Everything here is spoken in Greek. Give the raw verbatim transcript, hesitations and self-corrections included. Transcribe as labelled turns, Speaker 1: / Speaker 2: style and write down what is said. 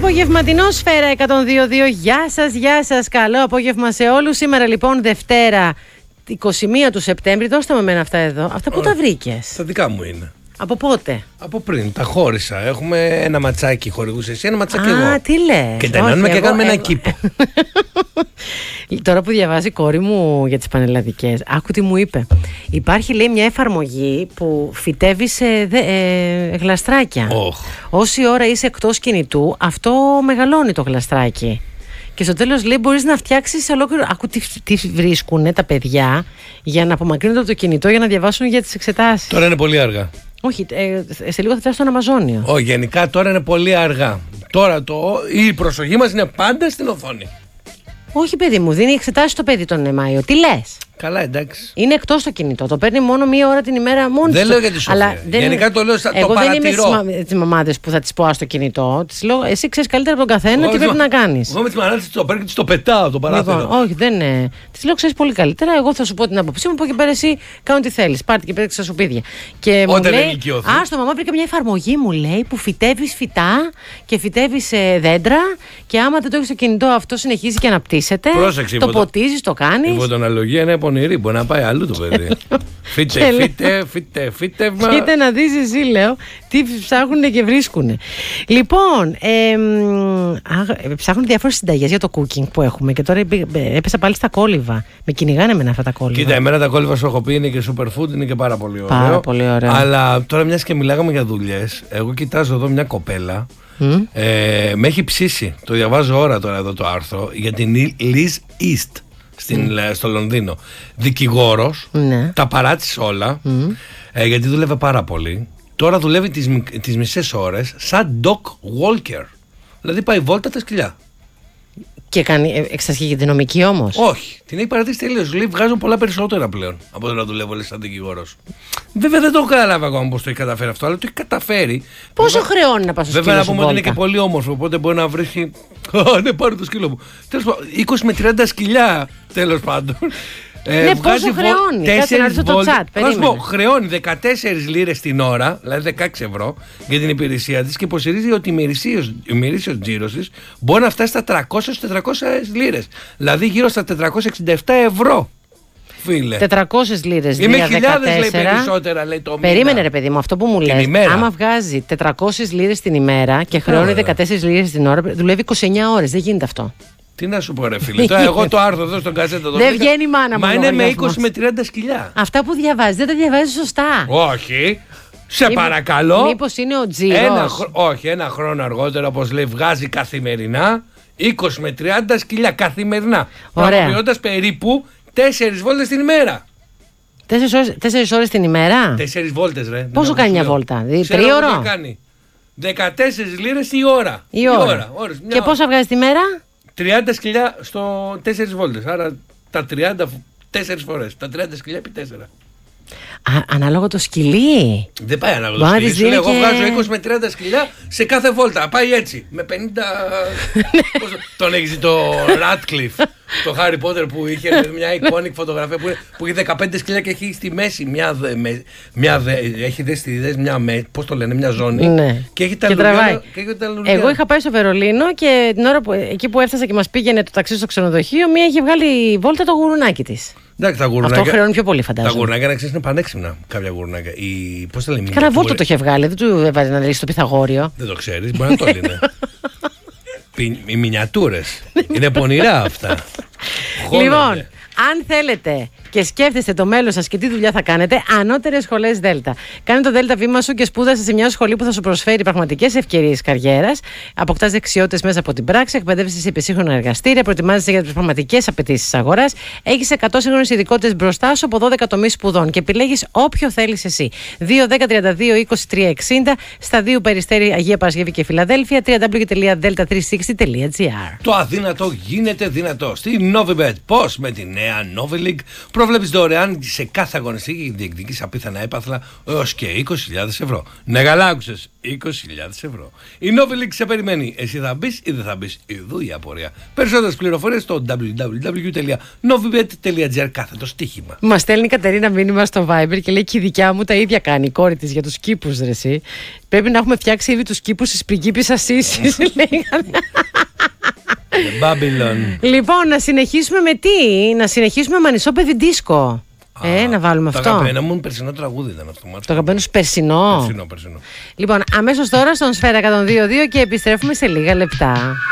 Speaker 1: Απογευματινό Σφαίρα εκατόν δύο κόμμα δύο. Γεια σας, γεια σας. Καλό απόγευμα σε όλους. Σήμερα λοιπόν Δευτέρα είκοσι μία του Σεπτέμβρη. Δώστε με εμένα αυτά εδώ. Αυτά που τα βρήκες?
Speaker 2: Τα δικά μου είναι.
Speaker 1: Από πότε?
Speaker 2: Από πριν, τα χώρισα. Έχουμε ένα ματσάκι χορηγούσε εσύ, ένα ματσάκι εγώ.
Speaker 1: Α, τι λες?
Speaker 2: Και τα ενώνουμε και κάνουμε ένα κήπο.
Speaker 1: Τώρα που διαβάζει η κόρη μου για τις πανελλαδικές, άκου τι μου είπε. Υπάρχει, λέει, μια εφαρμογή που φυτεύει σε δε, ε, γλαστράκια.
Speaker 2: Oh.
Speaker 1: Όση ώρα είσαι εκτός κινητού, αυτό μεγαλώνει το γλαστράκι. Και στο τέλος, λέει, μπορείς να φτιάξεις ολόκληρο. Άκου τι, τι βρίσκουν τα παιδιά για να απομακρύνονται από το κινητό για να διαβάσουν για τις εξετάσεις.
Speaker 2: Τώρα είναι πολύ αργά.
Speaker 1: Όχι, ε, σε λίγο θα φτάσει στον Αμαζόνιο.
Speaker 2: Όχι, γενικά τώρα είναι πολύ αργά. Τώρα το, η προσοχή μας είναι πάντα στην οθόνη.
Speaker 1: Όχι, παιδί μου, δίνει εξετάσεις το παιδί τον Μάιο. Τι λες?
Speaker 2: Καλά, εντάξει.
Speaker 1: Είναι εκτός το κινητό. Το παίρνει μόνο μία ώρα την ημέρα μόνο.
Speaker 2: Δεν λέω για τη Σοφία. Γενικά το λέω σαν το παρατηρώ.
Speaker 1: Εγώ δεν είμαι τις μαμάδες που θα τις πω στο κινητό. Τις λέω, εσύ ξέρεις καλύτερα από τον καθένα τι πρέπει να κάνεις.
Speaker 2: Εγώ με τις μανάδες το παίρνω και το πετάω το παράθυρο.
Speaker 1: Λοιπόν, όχι, δεν είναι. Τις λέω, ξέρεις πολύ καλύτερα. Εγώ θα σου πω την άποψή μου. Από εκεί πέρα εσύ κάνω τι θέλεις. Πάρτε και πέρα στα σουπίδια. Και μου λέει, α, στο μαμά βρήκα μια εφαρμογή, μου λέει, που φυτεύεις φυτά και φυτεύεις δέντρα. Και άμα δεν το έχεις στο κινητό, αυτό συνεχίζει και αναπτύσσεται.
Speaker 2: Πρόσεξε,
Speaker 1: το ποτίζεις, το κάνεις.
Speaker 2: Η φωτοναλογία είναι πονηρή. Μπορεί να πάει αλλού το παιδί. Φύτε, φύτε, φύτε, φύτευμα.
Speaker 1: Κοίτα να δεις εσύ, λέω, τι ψάχνουν και βρίσκουν. Λοιπόν, ε, α, ψάχνουν διάφορες συνταγές για το cooking που έχουμε. Και τώρα έπεσα πάλι στα κόλληβα. Με κυνηγάνε με αυτά τα κόλληβα.
Speaker 2: Κοίτα, εμένα τα κόλληβα σου έχω πει είναι και superfood, είναι και πάρα πολύ ωραίο.
Speaker 1: Πάρα πολύ ωραίο.
Speaker 2: Αλλά τώρα μιας και μιλάγαμε για δουλειές, εγώ κοιτάζω εδώ μια κοπέλα. Mm. Ε, με έχει ψήσει. Το διαβάζω ώρα τώρα εδώ το άρθρο για την Liz East. Στην, mm. στο Λονδίνο. Δικηγόρος, ναι. Τα παράτησε όλα, mm. ε, γιατί δούλευε πάρα πολύ. Τώρα δουλεύει τις, τις μισές ώρες σαν dog walker. Δηλαδή πάει βόλτα τα σκυλιά.
Speaker 1: Και κάνει εξασχή για την νομική όμως?
Speaker 2: Όχι, την έχει παρατήσει τελείως. Λέει βγάζουν πολλά περισσότερα πλέον από το να δουλεύω λέει, σαν δικηγόρος. Βέβαια δεν το έχω καταλάβει ακόμα πώς το έχει καταφέρει αυτό, αλλά το έχει καταφέρει.
Speaker 1: Πόσο
Speaker 2: βέβαια,
Speaker 1: χρεώνει να πας στο σκύλο?
Speaker 2: Βέβαια να
Speaker 1: πούμε
Speaker 2: ότι είναι και πολύ όμορφο, οπότε μπορεί να βρίσκει. Α, ναι, πάρε το σκύλο μου. Τέλος πάντων, είκοσι με τριάντα σκυλιά τέλος πάντων.
Speaker 1: Ε, ναι, πόσο χρεώνει? Κάτσε να ρωτήσω το chat.
Speaker 2: Περίμενε. Πω, χρεώνει δεκατέσσερις λίρες την ώρα, δηλαδή δεκαέξι ευρώ για την υπηρεσία της και υποστηρίζει ότι η ημερήσιος τζίρος της μπορεί να φτάσει στα τριακόσιες με τετρακόσιες λίρες. Δηλαδή γύρω στα τετρακόσια εξήντα επτά ευρώ. Φίλε.
Speaker 1: τετρακόσιες λίρες.
Speaker 2: Είμαι χιλιάδες λέει περισσότερα λέει το μήνα.
Speaker 1: Περίμενε ρε παιδί μου, αυτό που μου λες. Άμα βγάζει τετρακόσιες λίρες την ημέρα και χρεώνει δεκατέσσερις λίρες την ώρα, δουλεύει είκοσι εννιά ώρες. Δεν γίνεται αυτό.
Speaker 2: Τι να σου πω ρε φίλε, τώρα εγώ το άρθρο εδώ στον κασέτο το
Speaker 1: δεν βγαίνει μάνα μου.
Speaker 2: Μα είναι με είκοσι με τριάντα σκυλιά.
Speaker 1: Αυτά που διαβάζεις δεν τα διαβάζεις σωστά.
Speaker 2: Όχι. Σε Μήπως,
Speaker 1: παρακαλώ. Μήπως είναι ο τζίρος?
Speaker 2: Ένα, όχι, ένα χρόνο αργότερα όπως λέει βγάζει καθημερινά είκοσι με τριάντα σκυλιά καθημερινά. Πραγματοποιώντας περίπου τέσσερις βόλτες την ημέρα.
Speaker 1: Τέσσερις ώρες την ημέρα?
Speaker 2: Τέσσερις βόλτες ρε.
Speaker 1: Πόσο κάνει μια βόλτα? Τρίωρο?
Speaker 2: δεκατέσσερις λίρες η ώρα.
Speaker 1: Η ώρα. Η ώρα. Ώρες, και ώρα. Πόσα βγάζει τη μέρα? τριάντα
Speaker 2: σκυλιά στο τέσσερις βόλτες. Άρα τα τριάντα τέσσερις φορές. Τα τριάντα σκυλιά επί τέσσερα.
Speaker 1: Α, ανάλογο το σκυλί.
Speaker 2: Δεν πάει ανάλογο το σκυλί. Σου λέω, εγώ βγάζω είκοσι με τριάντα σκυλιά σε κάθε βόλτα. Πάει έτσι. Με πενήντα. Τον έχει το Radcliffe, το Harry Potter που είχε μια iconic φωτογραφία που, που είχε δεκαπέντε σκυλιά και έχει στη μέση μια. Δε, με, μια δε, έχει δει στη δες μια. Με, πώς το λένε, μια ζώνη.
Speaker 1: Ναι.
Speaker 2: Και έχει τα
Speaker 1: και
Speaker 2: λουλιά.
Speaker 1: Εγώ είχα πάει στο Βερολίνο και την ώρα που, εκεί που έφτασα και μας πήγαινε το ταξί στο ξενοδοχείο, μία είχε βγάλει βόλτα το γουρνάκι της.
Speaker 2: Εντάξει, τα γουρνάκια.
Speaker 1: Αυτό χρεώνει πιο πολύ, φαντάζομαι.
Speaker 2: Τα γουρνάκια να ξέρει είναι πανέξυπνα κάποια γουρνάκια. Η... Πώς τα λέμε?
Speaker 1: Κάνα βόλτο το είχε βγάλει, δεν του έβαζε να λύσει το Πυθαγόριο.
Speaker 2: Δεν το ξέρει, μπορεί να το λύνε. Οι μινιατούρες. Είναι πονηρά αυτά.
Speaker 1: Λοιπόν, αν θέλετε και σκέφτεστε το μέλλον σας και τι δουλειά θα κάνετε, ανώτερες σχολές Δέλτα. Κάνε το Δέλτα βήμα σου και σπούδασε σε μια σχολή που θα σου προσφέρει πραγματικές ευκαιρίες καριέρας. Αποκτάς δεξιότητες μέσα από την πράξη, εκπαιδεύεσαι σε υπεσύγχρονα εργαστήρια, προετοιμάζεσαι για τις πραγματικές απαιτήσεις της αγοράς. Έχεις εκατό σύγχρονες ειδικότητες μπροστά σου από δώδεκα τομείς σπουδών και επιλέγεις όποιο θέλεις εσύ. δύο δέκα τριάντα δύο είκοσι τρία εξήντα στα δύο Περιστέρι, Αγία Παρασκευή και Φιλαδέλφια. double-u double-u double-u τελεία delta τριακόσια εξήντα τελεία gr.
Speaker 2: Το αδύνατο γίνεται δυνατό. Στη Novibet. Πώς? Με τη νέα Novi League προβλέπεις δωρεάν σε κάθε αγωνιστική και διεκδικείς απίθανα έπαθλα έως και είκοσι χιλιάδες ευρώ. Ναι, καλά άκουσες, είκοσι χιλιάδες ευρώ. Η Noveleague σε περιμένει. Εσύ θα μπεις ή δεν θα μπεις? Ιδού η απορία. Περισσότερες πληροφορίες στο double-u double-u double-u τελεία novibet τελεία gr κάθετο στοίχημα.
Speaker 1: Μας στέλνει η Κατερίνα μήνυμα στο Viber και λέει και η δικιά μου τα ίδια κάνει, η κόρη της, για τους κήπους, ρε εσύ. Πρέπει να έχουμε φτιάξει ήδη τους κήπους της πριγκίπισσας Ίσης, λέγανε.
Speaker 2: Babylon.
Speaker 1: Λοιπόν, να συνεχίσουμε με τι? Να συνεχίσουμε με Μανισό παιδί δίσκο. Ε, να βάλουμε
Speaker 2: το
Speaker 1: αυτό.
Speaker 2: Το αγαπημένο μου περσινό τραγούδι ήταν αυτό.
Speaker 1: Το αγαπημένο σου περσινό.
Speaker 2: Περσινό, περσινό.
Speaker 1: Λοιπόν, αμέσως τώρα στον Σφαίρα εκατόν δύο κόμμα δύο και επιστρέφουμε σε λίγα λεπτά.